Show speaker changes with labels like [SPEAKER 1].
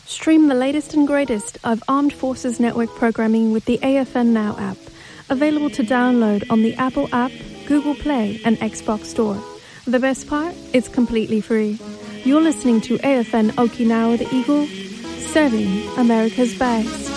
[SPEAKER 1] Stream the latest and greatest of Armed Forces Network programming with the AFN Now app, available to download on the Apple app, Google Play, and Xbox Store. The best part? It's completely free. You're listening to AFN Okinawa the Eagle, serving America's best.